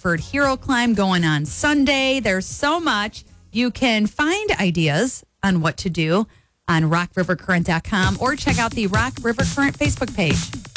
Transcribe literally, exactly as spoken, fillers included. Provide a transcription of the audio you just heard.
Medford Hero Climb going on Sunday. There's so much. You can find ideas on what to do on rock river current dot com or check out the Rock River Current Facebook page.